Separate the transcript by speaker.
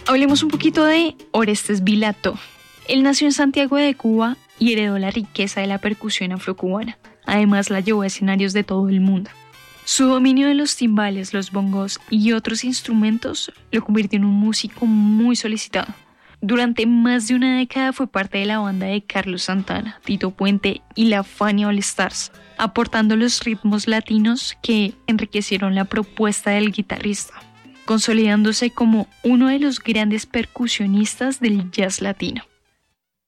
Speaker 1: Hablemos un poquito de Orestes Vilató. Él nació en Santiago de Cuba y heredó la riqueza de la percusión afrocubana. Además, la llevó a escenarios de todo el mundo. Su dominio de los timbales, los bongos y otros instrumentos lo convirtió en un músico muy solicitado. Durante más de una década fue parte de la banda de Carlos Santana, Tito Puente y la Fania All Stars, aportando los ritmos latinos que enriquecieron la propuesta del guitarrista, consolidándose como uno de los grandes percusionistas del jazz latino.